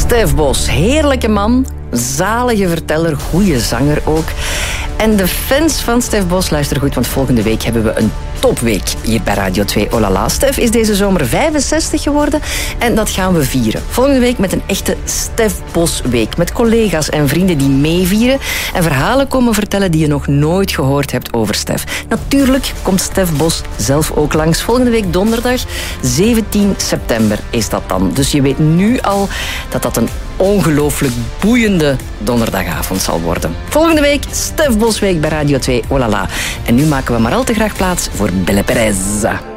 Stef Bos, heerlijke man, zalige verteller, goede zanger ook. En de fans van Stef Bos, luister goed, want volgende week hebben we een topweek hier bij Radio 2. Oh la la. Stef is deze zomer 65 geworden en dat gaan we vieren. Volgende week met een echte Stef Bos week. Met collega's en vrienden die meevieren en verhalen komen vertellen die je nog nooit gehoord hebt over Stef. Natuurlijk komt Stef Bos zelf ook langs. Volgende week donderdag, 17 september is dat dan. Dus je weet nu al dat dat een ongelooflijk boeiende donderdagavond zal worden. Volgende week Stef Bos week bij Radio 2. Oh la la. En nu maken we maar al te graag plaats voor Belle Perez.